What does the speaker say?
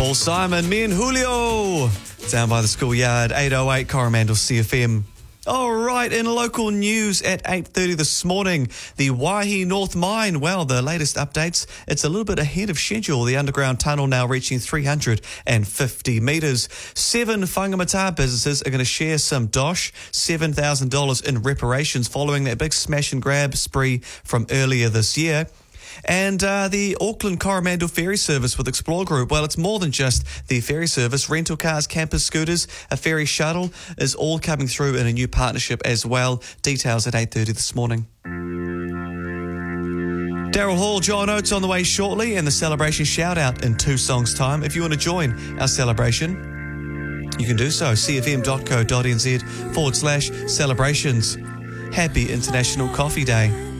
Paul Simon, me and Julio, down by the schoolyard, 808 Coromandel CFM. All right, in local news at 8:30 this morning, the Waihi North Mine, well, the latest updates, it's a little bit ahead of schedule. The underground tunnel now reaching 350 metres. 7 whangamata businesses are going to share some dosh, $7,000 in reparations following that big smash and grab spree from earlier this year. And the Auckland Coromandel ferry service with Explore Group, well, it's more than just the ferry service. Rental cars, campers, scooters, a ferry shuttle is all coming through in a new partnership as well. Details at 8:30 this morning. Daryl Hall, John Oates on the way shortly, and the celebration shout-out in 2 songs' time. If you want to join our celebration, you can do so. cfm.co.nz/celebrations. Happy International Coffee Day.